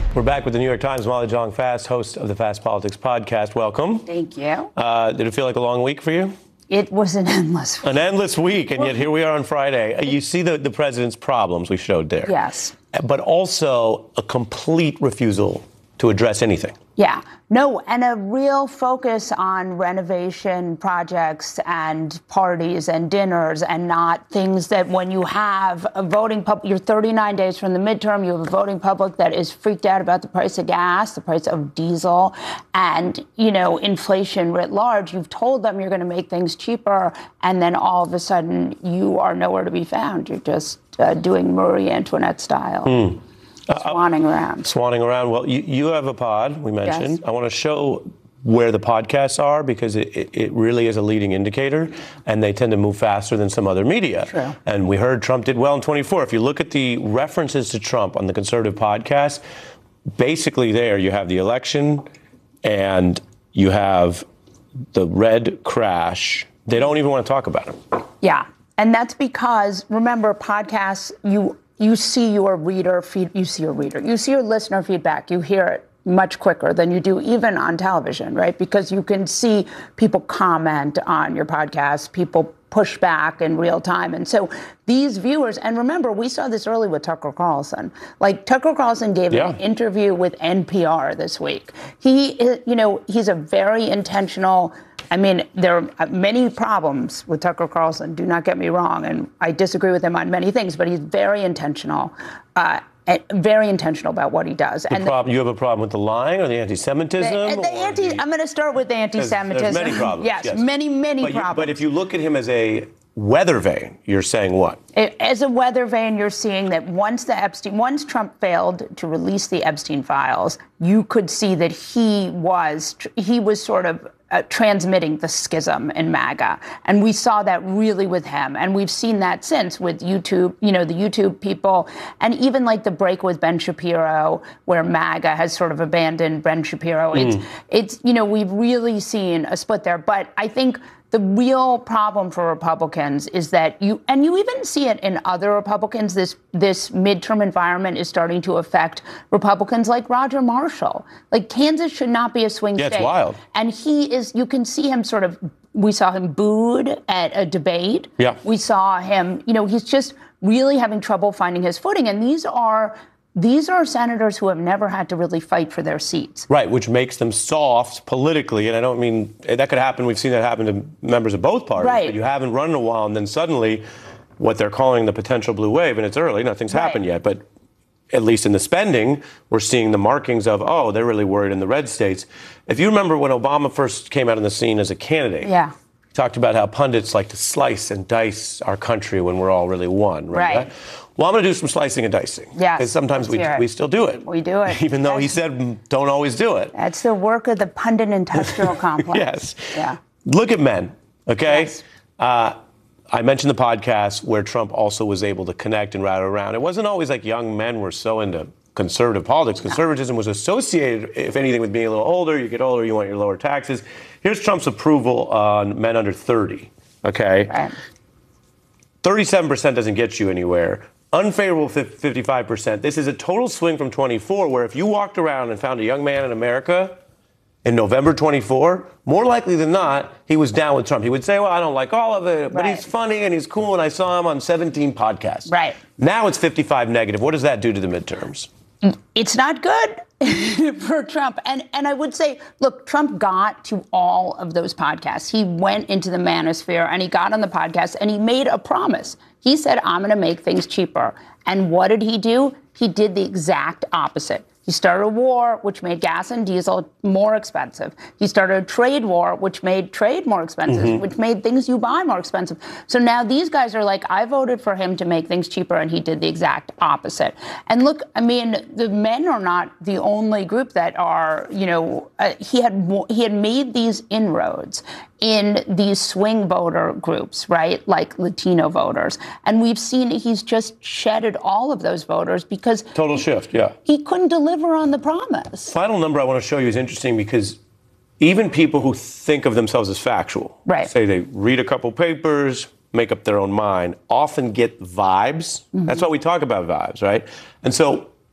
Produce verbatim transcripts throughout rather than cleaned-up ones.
We're back with the New York Times. Molly Jong-Fast, host of the Fast Politics podcast. Welcome. Thank you. Uh, did it feel like a long week for you? It was an endless week. An endless week, and yet here we are on Friday. You see the, the president's problems we showed there. Yes. But also a complete refusal to address anything. Yeah. No, and a real focus on renovation projects and parties and dinners and not things that when you have a voting public, you're thirty-nine days from the midterm, you have a voting public that is freaked out about the price of gas, the price of diesel, and, you know, inflation writ large. You've told them you're going to make things cheaper, and then all of a sudden you are nowhere to be found. You're just uh, doing Marie Antoinette style. Mm. Swanning around. Swanning around. Well, you, you have a pod, we mentioned. Yes. I want to show where the podcasts are because it, it, it really is a leading indicator, and they tend to move faster than some other media. True. And we heard Trump did well in twenty-four. If you look at the references to Trump on the conservative podcast, basically there you have the election and you have the red crash. They don't even want to talk about him. Yeah. And that's because, remember, podcasts, you You see your reader feed, you see your reader, you see your listener feedback, you hear it much quicker than you do even on television, right? Because you can see people comment on your podcast, people push back in real time. And so these viewers, and remember, we saw this early with Tucker Carlson. Like Tucker Carlson gave yeah. an interview with N P R this week. He, you know, he's a very intentional, I mean, there are many problems with Tucker Carlson, do not get me wrong, and I disagree with him on many things, but he's very intentional, uh, very intentional about what he does. The and problem, the, you have a problem with the lying or the anti-Semitism? The, the anti, the, I'm going to start with the anti-Semitism. There's, there's many problems. Yes, yes. many, many but problems. You, but if you look at him as a weather vane, you're saying what? As a weather vane, you're seeing that once the Epstein, once Trump failed to release the Epstein files, you could see that he was, he was sort of Uh, transmitting the schism in MAGA. And we saw that really with him. And we've seen that since with YouTube, you know, the YouTube people, and even like the break with Ben Shapiro, where MAGA has sort of abandoned Ben Shapiro. It's, mm. it's, you know, we've really seen a split there. But I think the real problem for Republicans is that you, and you even see it in other Republicans, this this midterm environment is starting to affect Republicans like Roger Marshall. Like Kansas should not be a swing yeah, state. It's wild. And he is, you can see him sort of, we saw him booed at a debate. Yeah. We saw him, you know, he's just really having trouble finding his footing. And these are These are senators who have never had to really fight for their seats. Right, which makes them soft politically. And I don't mean that could happen. We've seen that happen to members of both parties. Right. But you haven't run in a while, and then suddenly what they're calling the potential blue wave, and it's early, nothing's right. happened yet. But at least in the spending, we're seeing the markings of, oh, they're really worried in the red states. If you remember when Obama first came out on the scene as a candidate, yeah. he talked about how pundits like to slice and dice our country when we're all really one. Right. right. Well, I'm going to do some slicing and dicing. Yes. Because sometimes we, we still do it. We do it. Even though That's, he said don't always do it. That's the work of the pundit industrial complex. Yes. Yeah. Look at men, okay? Yes. Uh, I mentioned the podcast where Trump also was able to connect and rally around. It wasn't always like young men were so into conservative politics. Conservatism was associated, if anything, with being a little older. You get older, you want your lower taxes. Here's Trump's approval on men under thirty, okay? Right. thirty-seven percent doesn't get you anywhere. Unfavorable fifty-five percent. This is a total swing from twenty-four, where if you walked around and found a young man in America in November twenty-four, more likely than not, he was down with Trump. He would say, well, I don't like all of it, but right. he's funny and he's cool, and I saw him on seventeen podcasts. Right. Now it's fifty-five negative. What does that do to the midterms? It's not good for Trump. And and I would say, look, Trump got to all of those podcasts. He went into the manosphere and he got on the podcast and he made a promise. He said, I'm going to make things cheaper. And what did he do? He did the exact opposite. He started a war, which made gas and diesel more expensive. He started a trade war, which made trade more expensive, mm-hmm. which made things you buy more expensive. So now these guys are like, I voted for him to make things cheaper, and he did the exact opposite. And look, I mean, the men are not the only group that are, you know, uh, he had he had made these inroads in these swing voter groups, right, like Latino voters. And we've seen he's just shedded all of those voters because... Total he, shift, yeah. He couldn't deliver on the promise. Final number I want to show you is interesting because even people who think of themselves as factual, right. say they read a couple papers, make up their own mind, often get vibes. Mm-hmm. That's why we talk about vibes, right? And so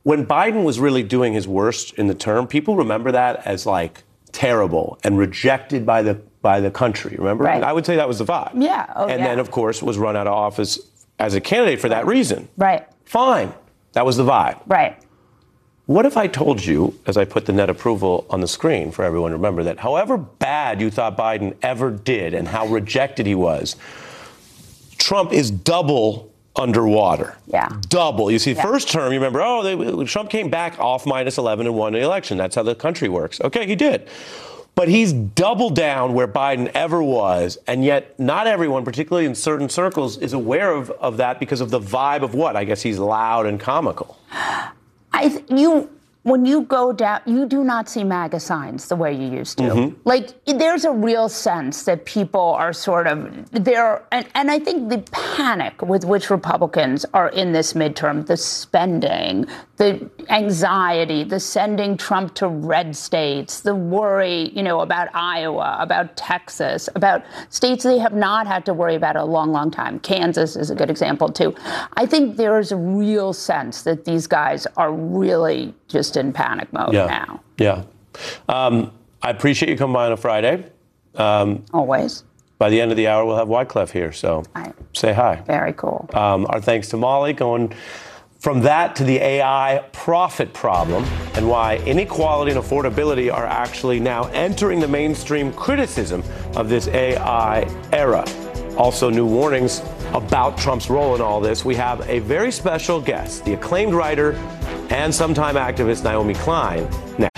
when Biden was really doing his worst in the term, people remember that as like terrible and rejected by the by the country. Remember? Right. I would say that was the vibe. Yeah. Oh, and yeah. then, of course, was run out of office as a candidate for that reason. Right. Fine. That was the vibe. Right. What if I told you, as I put the net approval on the screen for everyone to remember, that however bad you thought Biden ever did and how rejected he was, Trump is double underwater. Yeah. Double. You see, Yeah. first term, you remember, oh, they, Trump came back off minus eleven and won the election. That's how the country works. Okay, he did. But he's double down where Biden ever was, and yet not everyone, particularly in certain circles, is aware of, of that because of the vibe of what? I guess he's loud and comical. I th- you when you go down, you do not see MAGA signs the way you used to. Mm-hmm. Like there's a real sense that people are sort of there, and, and I think the panic with which Republicans are in this midterm, the spending, the anxiety, the sending Trump to red states, the worry, you know, about Iowa, about Texas, about states they have not had to worry about a long, long time. Kansas is a good example too. I think there is a real sense that these guys are really just in panic mode Yeah. now. Yeah. Um, I appreciate you coming by on a Friday. Um, Always. by the end of the hour, we'll have Wyclef here, so I, say hi. very cool. Um, our thanks to Molly, going from that to the A I profit problem and why inequality and affordability are actually now entering the mainstream criticism of this A I era. Also, new warnings about Trump's role in all this. We have a very special guest, the acclaimed writer and sometime activist Naomi Klein, next.